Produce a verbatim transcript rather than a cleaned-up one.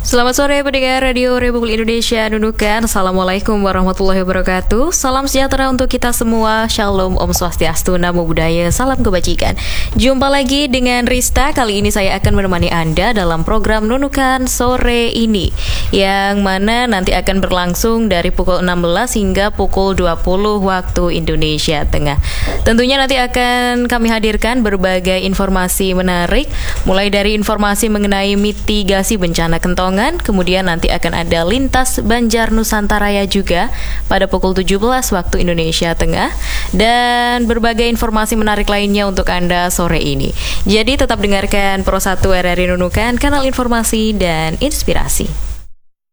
Selamat sore pendengar Radio Republik Indonesia Nunukan. Assalamualaikum warahmatullahi wabarakatuh. Salam sejahtera untuk kita semua. Shalom, Om Swastiastu, Namo Buddhaya, salam kebajikan. Jumpa lagi dengan Rista. Kali ini saya akan menemani Anda dalam program Nunukan sore ini, yang mana nanti akan berlangsung dari pukul enam belas hingga pukul dua puluh waktu Indonesia Tengah. Tentunya nanti akan kami hadirkan berbagai informasi menarik, mulai dari informasi mengenai mitigasi bencana kentongan. Kemudian nanti akan ada lintas Banjar Nusantaraya juga pada pukul tujuh belas waktu Indonesia Tengah, dan berbagai informasi menarik lainnya untuk Anda sore ini. Jadi tetap dengarkan Pro satu R R I Nunukan, kanal informasi dan inspirasi.